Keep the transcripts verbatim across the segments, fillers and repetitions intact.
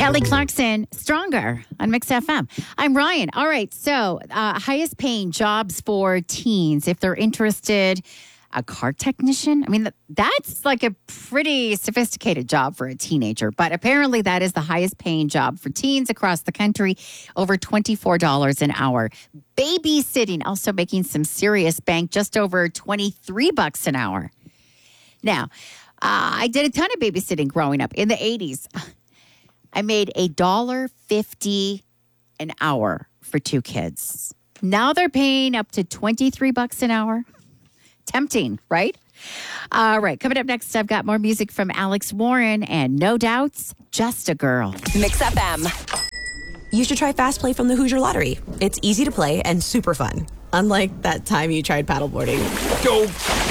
Kelly Clarkson, Stronger on Mix F M. I'm Ryan. All right, so uh, highest paying jobs for teens, if they're interested, a car technician. I mean, that's like a pretty sophisticated job for a teenager, but apparently that is the highest paying job for teens across the country, over twenty-four dollars an hour. Babysitting, also making some serious bank, just over twenty-three bucks an hour. Now, uh, I did a ton of babysitting growing up in the eighties. I made a dollar fifty an hour for two kids. Now they're paying up to twenty-three bucks an hour. Tempting, right? All right. Coming up next, I've got more music from Alex Warren and No Doubts, Just a Girl. Mix F M. You should try Fast Play from the Hoosier Lottery. It's easy to play and super fun. Unlike that time you tried paddleboarding. Go.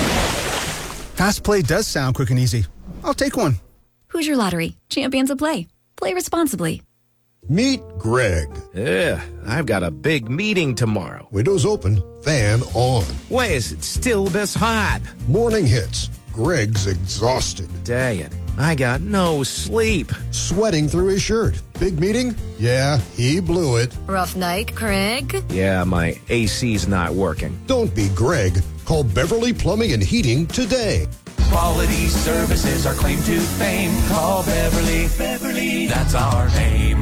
Fast Play does sound quick and easy. I'll take one. Hoosier Lottery. Champions of play. Play responsibly. Meet Greg. Yeah, I've got a big meeting tomorrow. Windows open, fan on. Why is it still this hot? Morning hits. Greg's exhausted. Dang it, I got no sleep. Sweating through his shirt. Big meeting? Yeah, he blew it. Rough night, Craig? Yeah, my A C's not working. Don't be Greg. Call Beverly Plumbing and Heating today. Quality services are claim to fame. Call Beverly. Beverly, that's our name.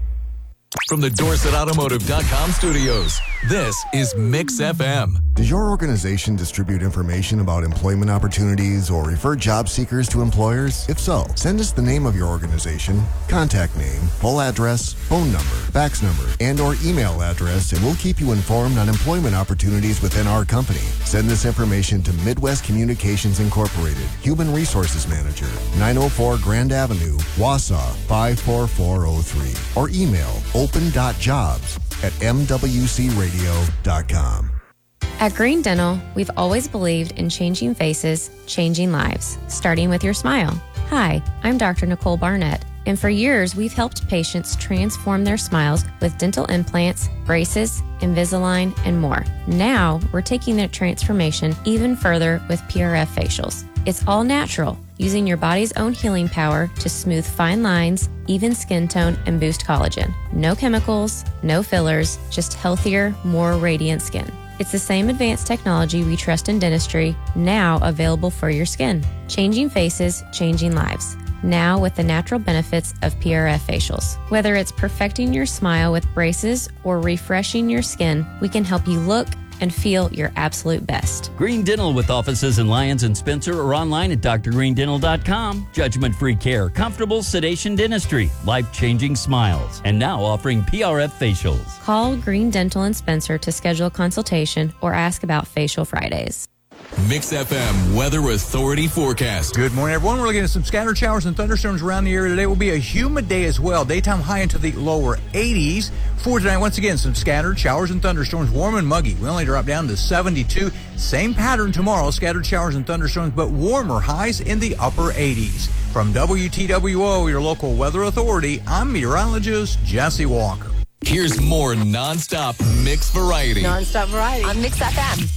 From the Dorset Automotive dot com studios, this is Mix F M. Does your organization distribute information about employment opportunities or refer job seekers to employers? If so, send us the name of your organization, contact name, full address, phone number, fax number, and or email address, and we'll keep you informed on employment opportunities within our company. Send this information to Midwest Communications Incorporated, Human Resources Manager, nine oh four Grand Avenue, Wausau, five four four oh three, or email open dot jobs at m w c radio dot com. At Green Dental, we've always believed in changing faces, changing lives, starting with your smile. Hi, I'm Doctor Nicole Barnett, and for years we've helped patients transform their smiles with dental implants, braces, Invisalign, and more. Now, we're taking that transformation even further with P R F facials. It's all natural, using your body's own healing power to smooth fine lines, even skin tone, and boost collagen. No chemicals, no fillers, just healthier, more radiant skin. It's the same advanced technology we trust in dentistry, now available for your skin. Changing faces, changing lives. Now with the natural benefits of P R F facials. Whether it's perfecting your smile with braces or refreshing your skin, we can help you look and feel your absolute best. Green Dental, with offices in Lyons and Spencer, or online at d r green dental dot com. Judgment-free care, comfortable sedation dentistry, life-changing smiles, and now offering P R F facials. Call Green Dental in Spencer to schedule a consultation or ask about Facial Fridays. Mix F M Weather Authority forecast. Good morning, everyone. We're looking at some scattered showers and thunderstorms around the area today. It will be a humid day as well. Daytime high into the lower eighties. For tonight, once again, some scattered showers and thunderstorms, warm and muggy. We only drop down to seventy-two. Same pattern tomorrow, scattered showers and thunderstorms, but warmer highs in the upper eighties. From W T W O, your local weather authority, I'm meteorologist Jesse Walker. Here's more nonstop mix variety. Nonstop variety on Mix F M.